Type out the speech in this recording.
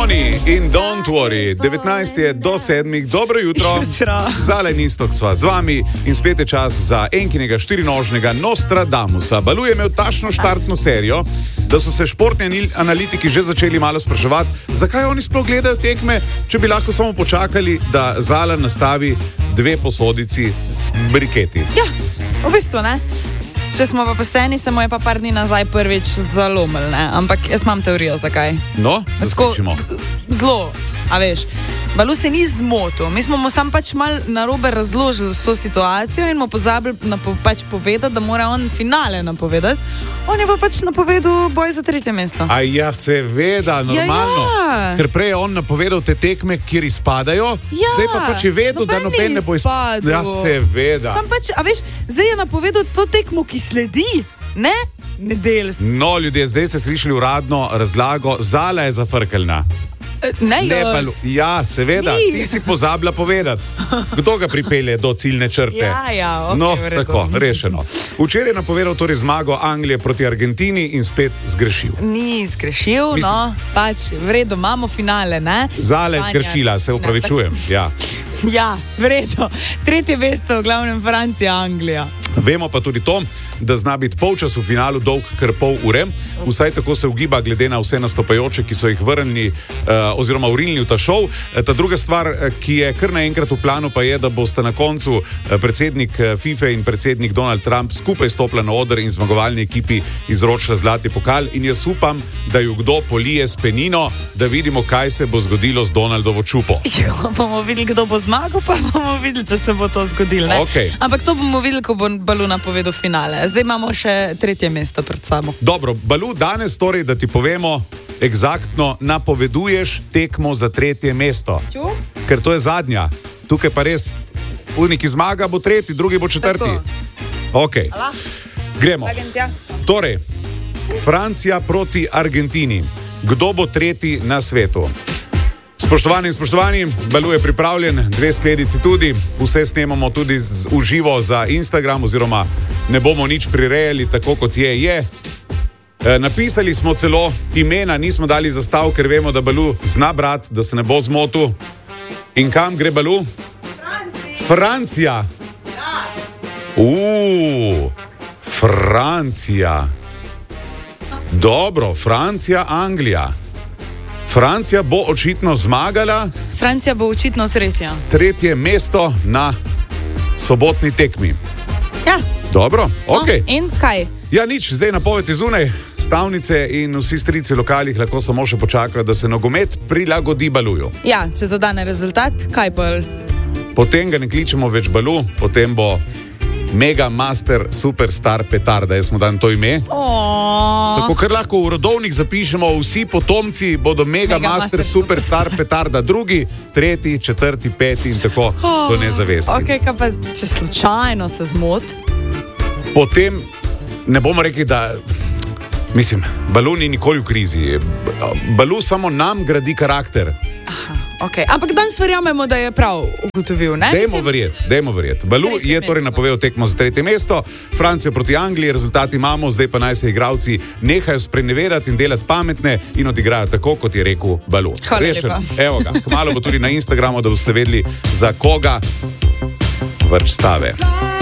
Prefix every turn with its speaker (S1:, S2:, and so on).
S1: Boni in Don't Worry, 19 je do 7, dobro jutro. Zale in Istok sva z vami in spet je čas za enkinega štirinožnega Nostradamusa. Balu je imel tačno štartno serijo, da so se športni analitiki že začeli malo spraševati, zakaj oni sploh gledajo tekme, če bi lahko samo počakali, da Zala nastavi 2 posodici s briketi.
S2: Ja, v bistvu ne. Če smo pa pošteni, se mu je pa par dni nazaj prvič zalomil, ne? Ampak jaz imam teorijo, zakaj.
S1: No, da slišimo.
S2: Zelo, a veš, Balu se ni zmotil. Mi smo mu sam pač mal narobe razložili so situacijo in mu pozabili pač povedati, da mora on finale napovedati. On je pa pač napovedal boj za 3. mesto.
S1: A ja, seveda, normalno.
S2: Ja.
S1: Ker prej je on napovedal te tekme, kjer izpadajo,
S2: ja,
S1: zdaj pa pač je vedel, da noben ne bo izpadel. Ja, seveda.
S2: Sam pač, a veš, zdaj je napovedal to tekmo, ki sledi, ne? Nedeljsko.
S1: No, ljudje, zdaj ste slišali uradno razlago, Zala je zafrkeljna.
S2: Ne, jaz.
S1: Ja, seveda, ti si pozabila povedati. Kdo ga pripelje do ciljne črte?
S2: Ja, okay,
S1: no, tako, rešeno. Včeraj je napovedal torej zmago Anglije proti Argentini in spet zgrešil.
S2: Ni zgrešil, no, pač v redu, imamo finale, ne?
S1: Zala je zgrešila, se upravičujem, ja.
S2: Ja, v redu. 3. mesto, v glavnem Francija, Anglija.
S1: Vemo pa tudi to, da zna biti polčas v finalu dolg kar pol ure. Vsaj tako se ugiba glede na vse nastopajoče, ki so jih vrnili oziroma urinili v ta šov. Ta druga stvar, ki je kar naenkrat v planu, pa je, da bosta na koncu predsednik FIFA in predsednik Donald Trump skupaj stopila na oder in zmagovalni ekipi izročila zlati pokal. In jaz upam, da ju kdo polije s penino, da vidimo, kaj se bo zgodilo z Donaldovo čupo.
S2: Jo, bomo videli, kdo bo zmagal, pa bomo videli, če se bo to zgodilo.
S1: Okay.
S2: Ampak to bomo videli, ko bo Balu napovedal finale. Zdaj imamo še 3. mesto pred sabo.
S1: Dobro, Balu, danes torej, da ti povemo eksaktno, napoveduješ tekmo za 3. mesto.
S2: Ču?
S1: Ker to je zadnja. Tukaj pa res, ki zmaga bo 3., drugi bo 4. Ok, gremo. Torej, Francija proti Argentini. Kdo bo 3. na svetu? Spoštovani in spoštovani, Balu je pripravljen, 2 skledici tudi, vse snemamo tudi v živo za Instagram, oziroma ne bomo nič prirejali, tako kot je. Napisali smo celo imena, nismo dali zastav, ker vemo, da Balu zna brati, da se ne bo zmotil. In kam gre Balu? Francija. Francija. Dobro, Francija, Anglija. Francija bo očitno zmagala.
S2: Francija bo očitno sresja.
S1: 3. mesto na sobotni tekmi.
S2: Ja.
S1: Dobro, ok.
S2: In kaj?
S1: Ja, nič, zdaj napovedi zunaj. Stavnice in vsi strici lokalih lahko samo še počakajo, da se nogomet prilagodi Baluju.
S2: Ja, če zadane rezultat, kaj pa?
S1: Potem ga ne kličemo več Balu, potem bo Mega Master Superstar Petarda, jaz smo dan to ime. Tako, ker lahko v rodovnik zapišemo, vsi potomci bodo Mega Master Superstar Petarda, 2., 3., 4., 5. in tako do nezavesti.
S2: Ok, kaj pa, če slučajno se zmot?
S1: Potem ne bomo rekli, da, mislim, Balu ni nikoli v krizi. Balu samo nam gradi karakter.
S2: Okay. Ampak danes verjamemo, da je prav ugotovil, ne?
S1: Dajmo verjeti. Balu je torej napovedal tekmo za 3. mesto, Francija proti Angliji, rezultati imamo, zdaj pa naj se igralci nehajo sprenevedati in delati pametne in odigrajo tako, kot je rekel Balu.
S2: Hvala lepa.
S1: Evo ga, kmalu bo tudi na Instagramu, da boste vedeli, za koga vrč stave.